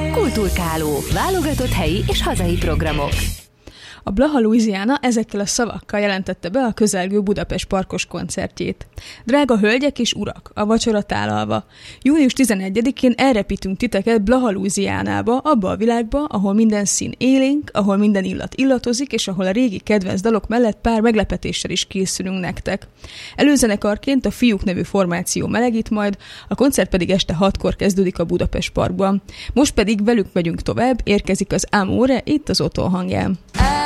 Kulturkáló. Válogatott helyi és hazai programok. A Blaha Louisiana ezekkel a szavakkal jelentette be a közelgő Budapest Parkos koncertjét. Drága hölgyek és urak, a vacsora tálalva. Június 11-én elrepítünk titeket Blaha Louisianába, abba a világba, ahol minden szín élénk, ahol minden illat illatozik, és ahol a régi kedvenc dalok mellett pár meglepetéssel is készülünk nektek. Előzenekarként a Fiúk nevű formáció melegít majd, a koncert pedig este 6-kor kezdődik a Budapest Parkban. Most pedig velük megyünk tovább, érkezik az Amore itt az Otthon hangján.